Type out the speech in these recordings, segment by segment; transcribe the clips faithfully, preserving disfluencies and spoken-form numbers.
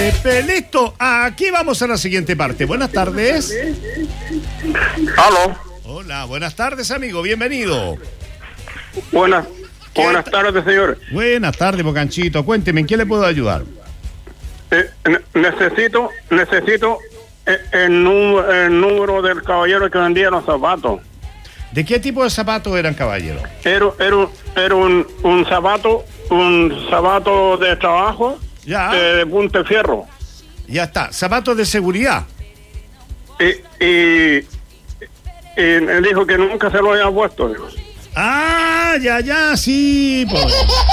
Este, listo, aquí vamos a la siguiente parte. Buenas tardes. Aló. Hola, buenas tardes, amigo, bienvenido. Buenas, buenas ta- tardes, señor. Buenas tardes, Bocanchito. Cuénteme, ¿en qué le puedo ayudar? Eh, ne- necesito, necesito eh, el, nu- el número del caballero que vendía los zapatos. ¿De qué tipo de zapatos eran, caballero? Era, era, un- era un, un zapato, un zapato de trabajo Ya. eh, de punta de fierro. Ya está, zapatos de seguridad. Y, y, y me dijo que nunca se lo había puesto. Dijo. Ah, ya, ya, sí, pues.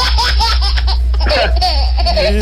Eh.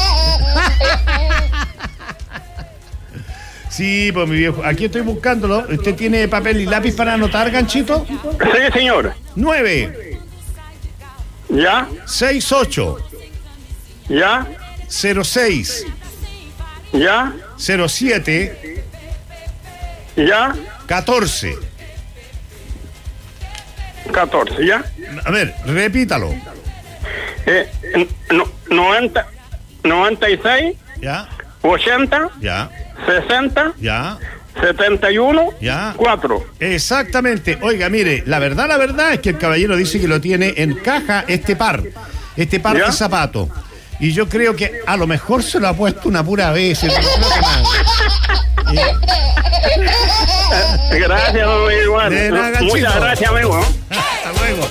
Sí, pues mi viejo, aquí estoy buscándolo. ¿Usted tiene papel y lápiz para anotar, Ganchito? Sí, señor. nueve ¿Ya? seis ocho ¿Ya? cero seis ¿Ya? cero siete ¿Ya? catorce. catorce, ¿ya? A ver, repítalo. Eh, no, noventa, noventa y seis, Ya, ochenta, ya, sesenta, ya, setenta y uno, ya. cuatro. Exactamente. Oiga, mire, la verdad, la verdad es que el caballero dice que lo tiene en caja este par, este par ¿Ya? de zapatos. Y yo creo que a lo mejor se lo ha puesto una pura vez. Pero creo que más. Eh, Gracias, don Igual. De nada, Ganchito. Muchas gracias, amigo. Hasta luego.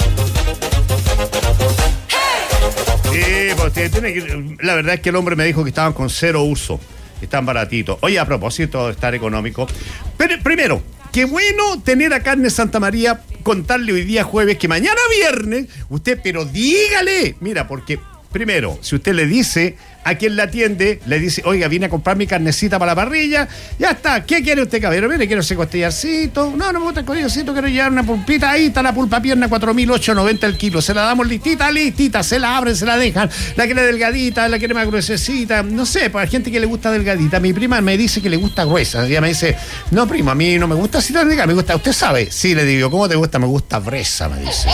Sí, pues usted tiene que. La verdad es que el hombre me dijo que estaban con cero uso, que están baratitos. Oye, a propósito de estar económico. Pero primero, qué bueno tener a Carne Santa María, contarle hoy día jueves que mañana viernes, usted, pero dígale. Mira, porque primero, si usted le dice a quien la atiende, le dice, oiga, vine a comprar mi carnecita para la parrilla, ya está, ¿qué quiere usted, caballero? Mire, quiero ese costillarcito, no, no me gusta el costillarcito, quiero llevar una pulpita, ahí está la pulpa pierna, cuatro mil ochocientos noventa el kilo, se la damos listita, listita, se la abren, se la dejan, la quiere delgadita, la quiere más gruesecita, no sé, para la gente que le gusta delgadita, mi prima me dice que le gusta gruesa, ella me dice, no, primo, a mí no me gusta así tan delgada, me gusta, usted sabe, sí, le digo, ¿cómo te gusta? Me gusta gruesa, me dice.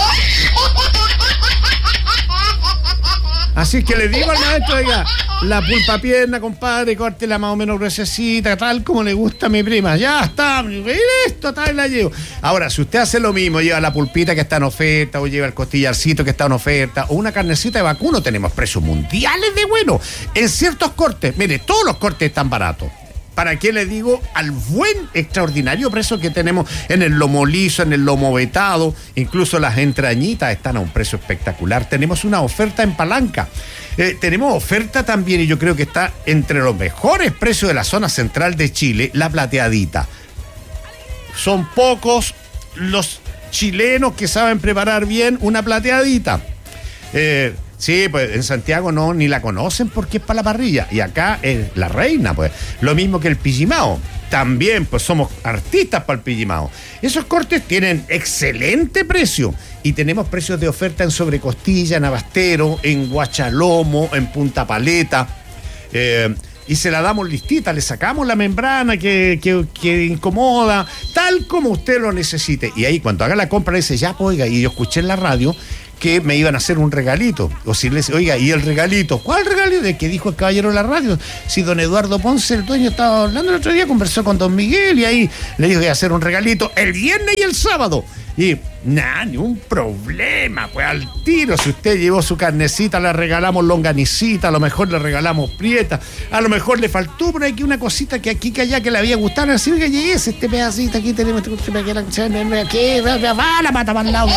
Así que le digo al maestro, oiga, la pulpa pierna, compadre, córtela más o menos gruesecita, tal como le gusta a mi prima. Ya está, y listo, tal, la llevo. Ahora, si usted hace lo mismo, lleva la pulpita que está en oferta, o lleva el costillarcito que está en oferta, o una carnecita de vacuno, tenemos precios mundiales de bueno. En ciertos cortes, mire, todos los cortes están baratos. ¿Para qué le digo? Al buen, extraordinario precio que tenemos en el lomo liso, en el lomo vetado, incluso las entrañitas están a un precio espectacular. Tenemos una oferta en palanca. Eh, tenemos oferta también, y yo creo que está entre los mejores precios de la zona central de Chile, la plateadita. Son pocos los chilenos que saben preparar bien una plateadita. Eh... Sí, pues en Santiago no, ni la conocen porque es para la parrilla. Y acá es la reina, pues. Lo mismo que el pillimao. También, pues somos artistas para el pillimao. Esos cortes tienen excelente precio. Y tenemos precios de oferta en sobrecostilla, en abastero, en guachalomo, en punta paleta. Eh, y se la damos listita, le sacamos la membrana que, que, que incomoda, tal como usted lo necesite. Y ahí cuando haga la compra dice, ya, pues, oiga, y yo escuché en la radio que me iban a hacer un regalito. O si les, oiga, ¿y el regalito? ¿Cuál regalito? De que dijo el caballero en la radio. Si don Eduardo Ponce, el dueño, estaba hablando el otro día, conversó con don Miguel y ahí le dijo que iba a hacer un regalito el viernes y el sábado. Y nada, ni un problema, pues al tiro. Si usted llevó su carnecita, le regalamos longanicita, a lo mejor le regalamos prieta, a lo mejor le faltó por aquí una cosita que aquí, que allá, que le había gustado. Así que llegué, este pedacito, aquí tenemos este pedacito, va la pata para el lado.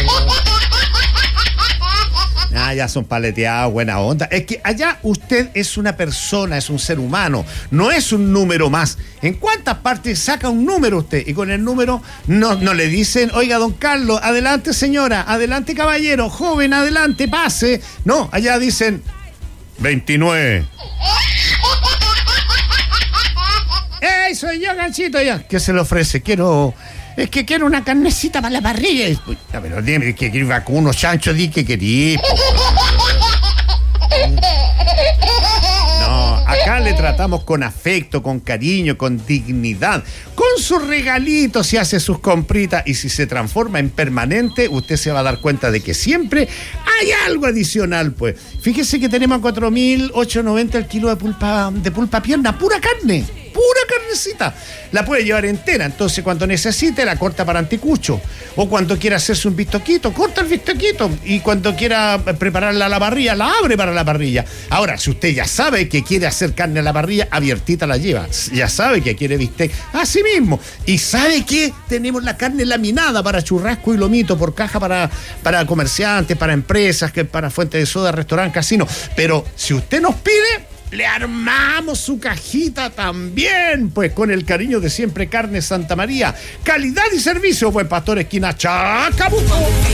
Ah, ya son paleteados, buena onda. Es que allá usted es una persona, es un ser humano, no es un número más. ¿En cuántas partes saca un número usted? Y con el número no, no le dicen, oiga, don Carlos, adelante señora, adelante caballero, joven, adelante, pase. No, allá dicen veintinueve. ¡Ey, soy yo, Ganchito! Ya, ¿qué se le ofrece? Quiero... Es que quiero una carnecita para la parrilla. Ya, pero dime, que quiero vacuno, chancho, di que querís. No, acá le le tratamos con afecto, con cariño, con dignidad, con sus regalitos, si hace sus compritas y si se transforma en permanente, usted se va a dar cuenta de que siempre hay algo adicional, pues. Fíjese que tenemos a cuatro mil ochocientos noventa el kilo de pulpa, de pulpa pierna, pura carne. Pura carnecita, la puede llevar entera. Entonces cuando necesite la corta para anticucho, o cuando quiera hacerse un bistoquito, corta el bistoquito, y cuando quiera prepararla a la parrilla, la abre para la parrilla. Ahora, si usted ya sabe que quiere hacer carne a la parrilla, abiertita la lleva. Ya sabe que quiere bistec, así mismo. Y sabe que tenemos la carne laminada para churrasco y lomito por caja para, para comerciantes, para empresas, que para fuentes de soda, restaurante, casino. Pero si usted nos pide, le armamos su cajita también, pues con el cariño de siempre. Carne Santa María, calidad y servicio, buen pastor, esquina Chacabuco.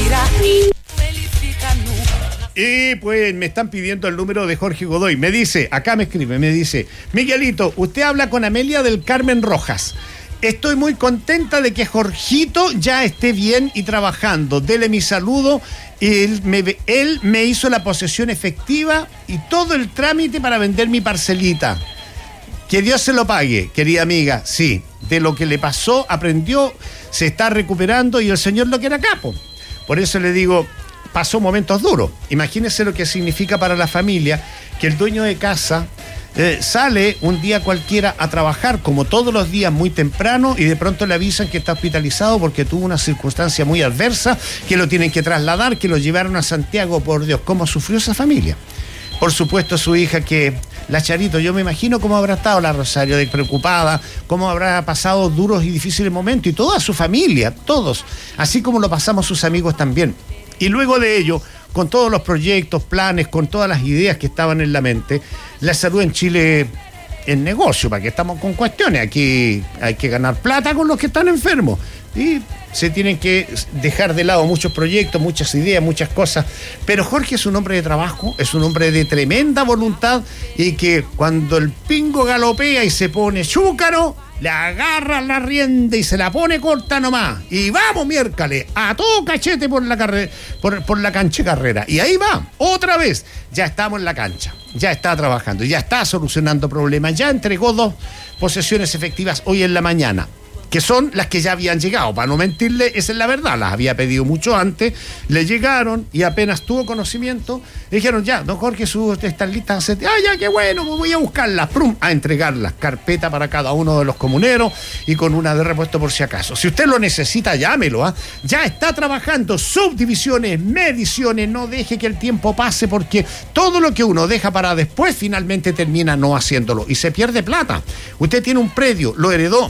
Y pues me están pidiendo el número de Jorge Godoy. Me dice, acá me escribe, me dice: Miguelito, usted habla con Amelia del Carmen Rojas. Estoy muy contenta de que Jorgito ya esté bien y trabajando. Dele mi saludo. Él me, él me hizo la posesión efectiva y todo el trámite para vender mi parcelita. Que Dios se lo pague, querida amiga. Sí, de lo que le pasó, aprendió, se está recuperando y el Señor lo quiere a capo. Por eso le digo, pasó momentos duros. Imagínese lo que significa para la familia que el dueño de casa Eh, sale un día cualquiera a trabajar, como todos los días, muy temprano, y de pronto le avisan que está hospitalizado porque tuvo una circunstancia muy adversa, que lo tienen que trasladar, que lo llevaron a Santiago. Por Dios, ¿cómo sufrió esa familia? Por supuesto, su hija, que la Charito, yo me imagino cómo habrá estado la Rosario, de preocupada, cómo habrá pasado duros y difíciles momentos, y toda su familia, todos, así como lo pasamos sus amigos también. Y luego de ello, con todos los proyectos, planes, con todas las ideas que estaban en la mente, la salud en Chile es negocio, para que estamos con cuestiones. Aquí hay que ganar plata con los que están enfermos. Y se tienen que dejar de lado muchos proyectos, muchas ideas, muchas cosas. Pero Jorge es un hombre de trabajo, es un hombre de tremenda voluntad, y que cuando el pingo galopea y se pone chúcaro, le agarra la rienda y se la pone corta nomás. Y vamos, miércoles, a todo cachete por la carre- por, por la cancha de carrera. Y ahí va, otra vez. Ya estamos en la cancha, ya está trabajando, ya está solucionando problemas, ya entregó dos posesiones efectivas hoy en la mañana, que son las que ya habían llegado. Para no mentirle, esa es la verdad, las había pedido mucho antes, le llegaron y apenas tuvo conocimiento, le dijeron: ya, don Jorge, sus estas listas, ah, ya, qué bueno, pues voy a buscarlas, prum, a entregarlas, carpeta para cada uno de los comuneros y con una de repuesto por si acaso. Si usted lo necesita, llámelo, ¿ah? Ya está trabajando, subdivisiones, mediciones, no deje que el tiempo pase, porque todo lo que uno deja para después finalmente termina no haciéndolo y se pierde plata. Usted tiene un predio, lo heredó.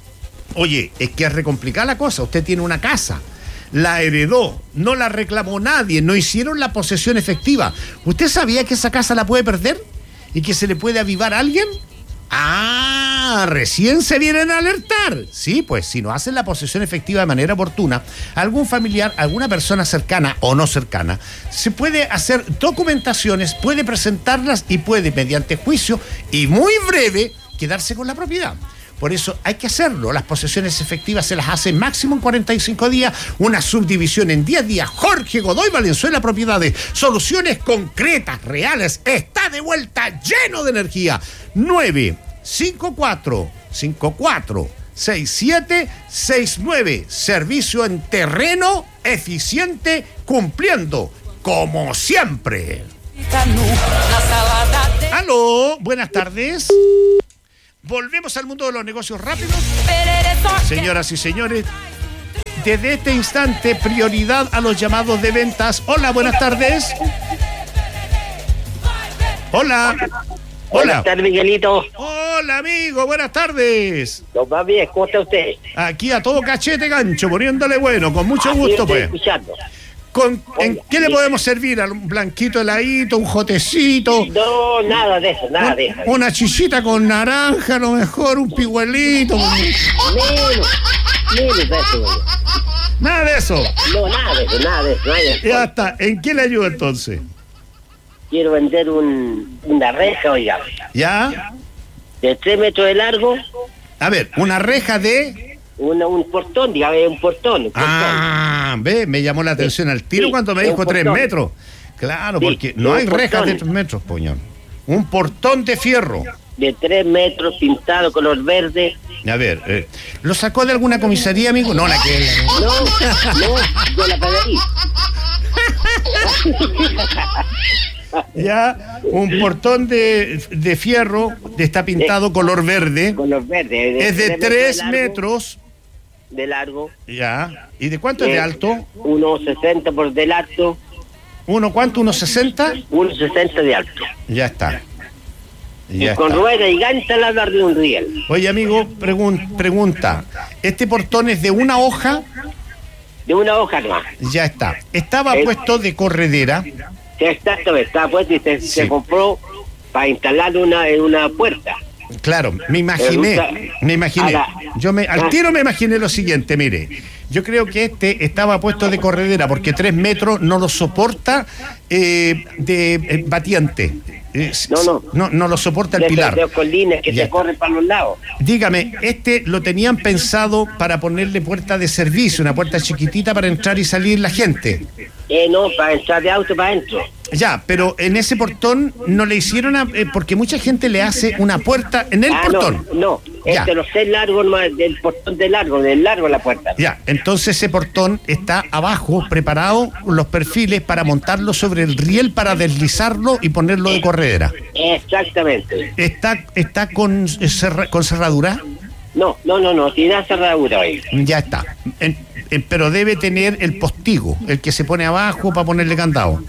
Oye, es que es re complicada la cosa. Usted tiene una casa, la heredó, no la reclamó nadie, no hicieron la posesión efectiva. ¿Usted sabía que esa casa la puede perder y que se le puede avivar a alguien? Ah, recién se vienen a alertar. Sí, pues si no hacen la posesión efectiva de manera oportuna, algún familiar, alguna persona cercana o no cercana, se puede hacer documentaciones, puede presentarlas y puede, mediante juicio y muy breve, quedarse con la propiedad. Por eso hay que hacerlo. Las posesiones efectivas se las hace máximo en cuarenta y cinco días, una subdivisión en diez días. Jorge Godoy Valenzuela Propiedades, soluciones concretas, reales, está de vuelta, lleno de energía. nueve cinco cuatro cinco cuatro seis siete seis nueve, servicio en terreno, eficiente, cumpliendo como siempre. Aló, buenas tardes. Volvemos al mundo de los negocios rápidos. Señoras y señores, desde este instante, prioridad a los llamados de ventas. Hola, buenas tardes. Hola. Buenas Hola. tardes, Miguelito. Hola, amigo, buenas tardes. ¿Lo va bien? ¿Cómo está usted? Aquí a todo cachete gancho, poniéndole bueno, con mucho Aquí gusto, lo estoy pues. escuchando. Con, ¿En Oiga, qué le sí. podemos servir? ¿Un blanquito heladito, un jotecito? No, nada de eso, nada un- de eso. Una chichita con naranja, a lo mejor, un pigüelito. Menos, menos de eso. Nada de eso. No, nada de eso, nada de eso. Nada de eso. Ya está. ¿En qué le ayuda entonces? Quiero vender un, una reja, oiga, ¿Ya? de tres metros de largo, A ver, una reja de... una, un portón, digamos, un portón. Un portón. Ah, ve, me llamó la atención al tiro Sí, cuando me es dijo un tres portón. metros. Claro, Sí, porque es no un hay rejas de portón. tres metros, poñón. Un portón de fierro. de tres metros, pintado color verde. A ver, eh, ¿lo sacó de alguna comisaría, amigo? No, la que... No, no, yo la pedí. Ya, un portón de, de fierro, está pintado color verde. Color verde. Es de tres metros. De largo. Ya. ¿Y de cuánto es de alto? uno sesenta por del alto. ¿Uno cuánto? ¿uno sesenta? uno sesenta de alto. Ya está. Ya y con está. rueda y gancha la dar de un riel. Oye, amigo, pregun- pregunta. ¿Este portón es de una hoja? De una hoja nomás. Ya está. ¿Estaba Es- puesto de corredera? Sí, exactamente, estaba puesto y se, Sí. se compró para instalar una, una puerta. Claro, me imaginé, gusta- me imaginé. Ahora- Yo me, al tiro me imaginé lo siguiente, mire. Yo creo que este estaba puesto de corredera porque tres metros no lo soporta eh, de eh, batiente. Eh, No, no. no. No lo soporta el De pilar. esos de colinas que Ya se está. corren para los lados. Dígame, ¿este lo tenían pensado para ponerle puerta de servicio, una puerta chiquitita para entrar y salir la gente? Eh, no, para entrar de auto para adentro. Ya, pero en ese portón no le hicieron, a- eh, porque mucha gente le hace una puerta en el ah, portón. no, no, Ya. este no sé largo nomás, del portón de largo, del largo la puerta. Ya, entonces ese portón está abajo, preparado los perfiles para montarlo sobre el riel para deslizarlo y ponerlo de corredera. Exactamente. ¿Está, está con, eh, cerra- con cerradura? No, no, no, no, tiene cerradura hoy. Ya está. En- en- pero debe tener el postigo, el que se pone abajo para ponerle candado.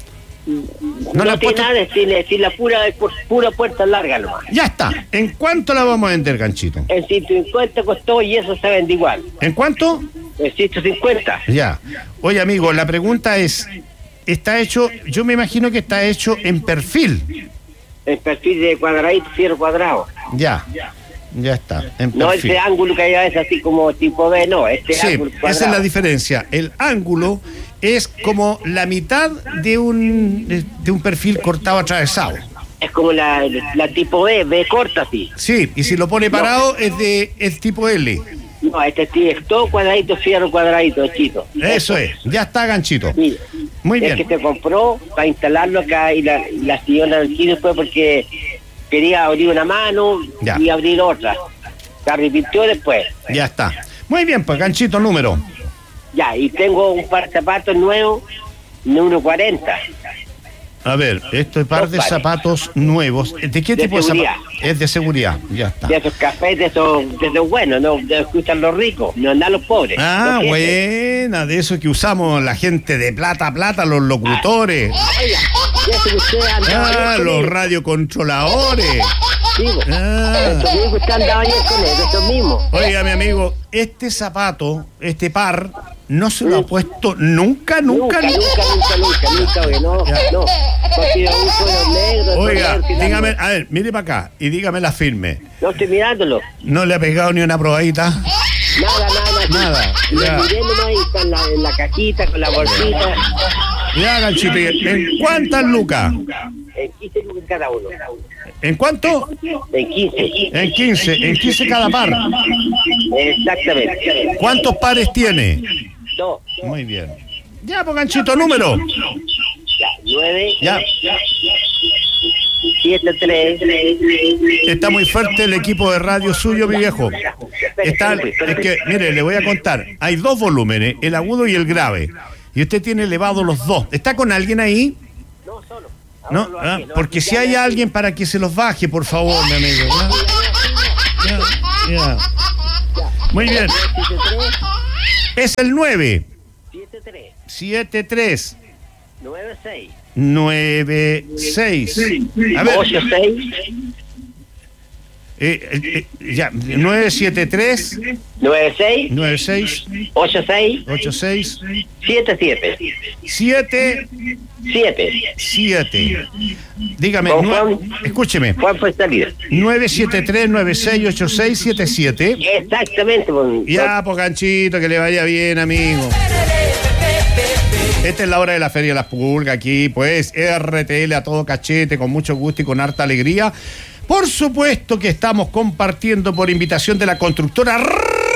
No, le han tiene puesto- nada, tiene, tiene la pura, pura puerta larga nomás. Ya está. ¿En cuánto la vamos a vender, Ganchito? En ciento cincuenta costó y eso se vende igual. ¿En cuánto? En ciento cincuenta. Ya. Oye, amigo, la pregunta es, ¿está hecho, yo me imagino que está hecho en perfil? El perfil de cuadradito, cierro cuadrado. Ya. Ya está, en No perfil. ese ángulo que hay a veces así como tipo B, no, este Sí, ángulo esa cuadrado. es la diferencia. El ángulo es como la mitad de un de un perfil cortado atravesado. Es como la, la tipo B, B corta así. Sí, y si lo pone parado es de es tipo L. No, este sí es todo cuadradito, cierro cuadradito, chito. Eso es, ya está, Ganchito. Mira, Muy es bien. que se compró para instalarlo acá y la, y la señora aquí después porque quería abrir una mano Ya. y abrir otra. Se arrepintió después. Ya está. Muy bien, pues, Ganchito, número. Ya, y tengo un par de zapatos nuevos, de uno cuarenta. A ver, este par Dos de pares. zapatos nuevos. ¿De qué De tipo de seguridad. zapatos? Es de seguridad, ya está. De esos cafés, de esos, de esos buenos, no de los que usan los ricos, no andan los pobres. Ah, Los jefes. buena, de eso que usamos la gente de plata a plata, los locutores. Oiga, ya sé que usted andaba Ah, ayer con los él. radiocontroladores. Sí, pues. Ah. Esos mismos que usted andaba ayer con él, esos mismos. Oiga, mi amigo, este zapato, este par, no se lo ha puesto nunca, nunca, Nunca, nunca, nunca, nunca, nunca, oye, no, Ya. no. Porque yo uso los negros. Oiga, los negros, dígame, a ver, mire para acá y dígame la firme. No estoy mirándolo. ¿No le ha pegado ni una probadita? Nada, nada, Nada, Y ya. los miré nomás y está en la, en la cajita, con la bolsita. Ya, Ganchito, ¿y ¿en cuántas lucas? En quince lucas cada uno. ¿En cuánto? En quince. En quince, en quince cada par. Exactamente. ¿Cuántos pares tiene? Dos. Muy bien. Ya, pues, Ganchito, número. Ya, nueve. Ya. Siete, tres. Está muy fuerte el equipo de radio suyo, mi viejo. Está, es que, mire, le voy a contar. Hay dos volúmenes, el agudo y el grave. Y usted tiene elevado los dos. ¿Está con alguien ahí? No, solo. ¿No? Ahora lo Ah, hacía, ¿no? porque si hay alguien para que se los baje, por favor, mi amigo. ¿Ya? Ya, ya. Muy bien. Siete, tres. Es el nueve Siete, tres. siete tres Nueve, seis. nueve seis. A ver, Ocho, seis. eh, eh, eh, ya, nueve siete tres Nueve, seis. nueve seis Ocho, seis. ocho seis Siete, siete. siete Siete. siete. Dígame, Con nue- Juan. escúcheme, Juan fue salida. nueve siete tres nueve seis ocho seis siete siete. Exactamente. Con, Ya, pues, Ganchito, que le vaya bien, amigo. Esta es la hora de la Feria de las Pulgas aquí, pues, R T L a todo cachete, con mucho gusto y con harta alegría. Por supuesto que estamos compartiendo por invitación de la constructora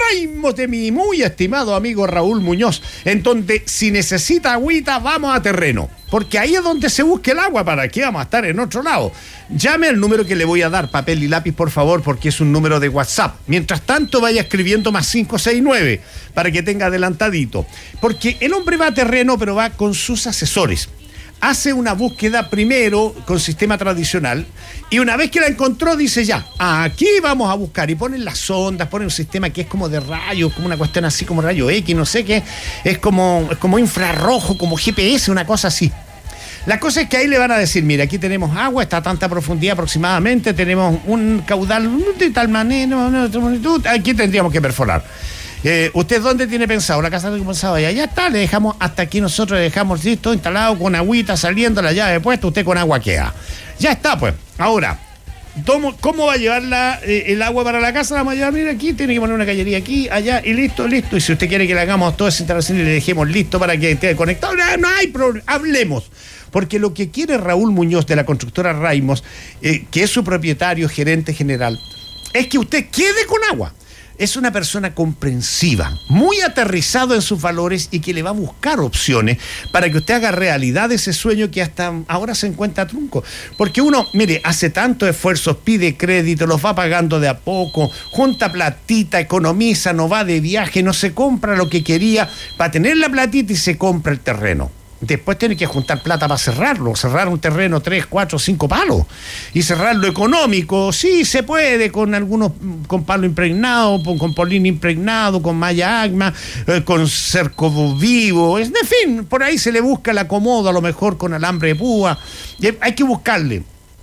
Raimos de mi muy estimado amigo Raúl Muñoz, en donde si necesita agüita, vamos a terreno. Porque ahí es donde se busca el agua. ¿Para qué vamos a estar en otro lado? Llame al número que le voy a dar, papel y lápiz, por favor, porque es un número de WhatsApp. Mientras tanto, vaya escribiendo más cinco seis nueve para que tenga adelantadito. Porque el hombre va a terreno, pero va con sus asesores. Hace una búsqueda primero con sistema tradicional y una vez que la encontró dice ya, aquí vamos a buscar, y ponen las sondas, ponen un sistema que es como de rayos, como una cuestión así como rayo X, no sé qué, es como, es como infrarrojo, como G P S, una cosa así. La cosa es que ahí le van a decir, mira, aquí tenemos agua, está a tanta profundidad aproximadamente, tenemos un caudal de tal manera, aquí tendríamos que perforar. Eh, ¿Usted dónde tiene pensado? La casa de pensado allá. Ya está, le dejamos hasta aquí, nosotros le dejamos listo, instalado con agüita, saliendo la llave puesta, usted con agua queda. Ya está, pues. Ahora, ¿cómo va a llevar la, eh, el agua para la casa? La vamos a llevar, mira, aquí, tiene que poner una cañería aquí, allá, y listo, listo. Y si usted quiere que le hagamos toda esa instalación y le dejemos listo para que esté conectado, no, no hay problema, hablemos. Porque lo que quiere Raúl Muñoz de la constructora Raimos, eh, que es su propietario, gerente general, es que usted quede con agua. Es una persona comprensiva, muy aterrizado en sus valores y que le va a buscar opciones para que usted haga realidad ese sueño que hasta ahora se encuentra trunco. Porque uno, mire, hace tantos esfuerzos, pide crédito, los va pagando de a poco, junta platita, economiza, no va de viaje, no se compra lo que quería para tener la platita y se compra el terreno. Después tiene que juntar plata para cerrarlo, cerrar un terreno tres, cuatro, cinco palos y cerrarlo económico. Sí, se puede con algunos, con palo impregnado, con polín impregnado, con malla agma, eh, con cerco vivo, en fin, por ahí se le busca el acomodo, a lo mejor con alambre de púa. Hay que buscarle,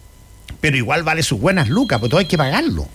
pero igual vale sus buenas lucas, porque todo hay que pagarlo.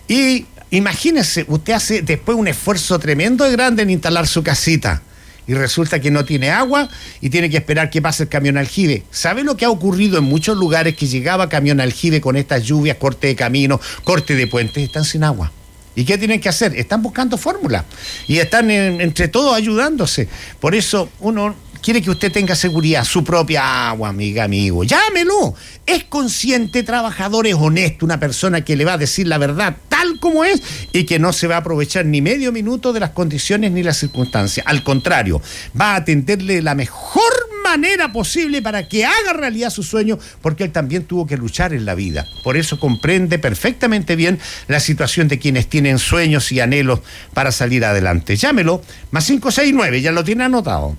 Y imagínese, usted hace después un esfuerzo tremendo y grande en instalar su casita. Y resulta que no tiene agua y tiene que esperar que pase el camión aljibe. ¿Sabe lo que ha ocurrido en muchos lugares que llegaba camión aljibe con estas lluvias, corte de camino, corte de puentes? Están sin agua. ¿Y qué tienen que hacer? Están buscando fórmulas y están en, entre todos ayudándose. Por eso uno quiere que usted tenga seguridad, su propia agua, amiga, amigo. Llámelo. Es consciente, trabajador, es honesto, una persona que le va a decir la verdad tal como es y que no se va a aprovechar ni medio minuto de las condiciones ni las circunstancias. Al contrario, va a atenderle de la mejor manera posible para que haga realidad su sueño, porque él también tuvo que luchar en la vida. Por eso comprende perfectamente bien la situación de quienes tienen sueños y anhelos para salir adelante. Llámelo, más cinco seis nueve, ya lo tiene anotado.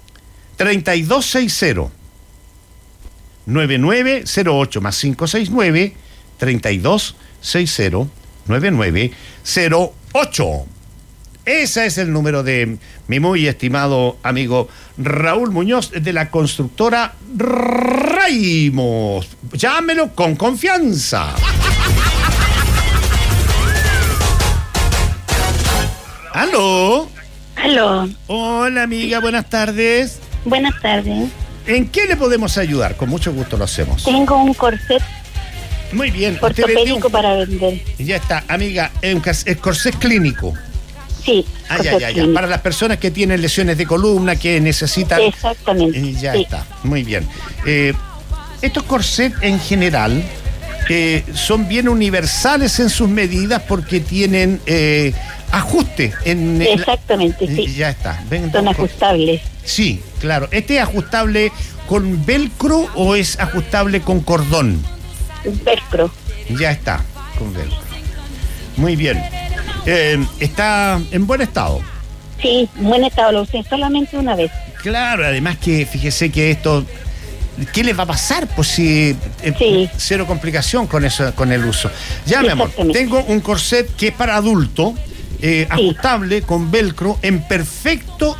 treinta y dos sesenta, noventa y nueve cero ocho, más cinco seis nueve, treinta y dos sesenta, noventa y nueve cero ocho. Ese es el número de mi muy estimado amigo Raúl Muñoz de la constructora Raimos. Llámelo con confianza. ¿Aló? Aló. Hola, amiga, buenas tardes. Buenas tardes. ¿En qué le podemos ayudar? Con mucho gusto lo hacemos. Tengo un corset Muy bien. ortopédico un... para vender. Ya está, amiga, es corset clínico. Sí. Ah, ya, ya, ya. Para las personas que tienen lesiones de columna, que necesitan... Exactamente. Eh, ya sí. está, muy bien. Eh, estos corsets en general eh, son bien universales en sus medidas porque tienen eh, ajuste. En, Exactamente, la... sí. Eh, ya está. Ven, son por... ajustables. Sí, claro. ¿Este es ajustable con velcro o es ajustable con cordón? Velcro. Ya está, con velcro. Muy bien. Eh, ¿Está en buen estado? Sí, en buen estado, lo usé solamente una vez. Claro, además que fíjese que esto, ¿qué le va a pasar? Pues si eh, Sí. cero complicación con eso, con el uso. Ya, mi amor, tengo un corset que es para adulto, eh, Sí. ajustable, con velcro, en perfecto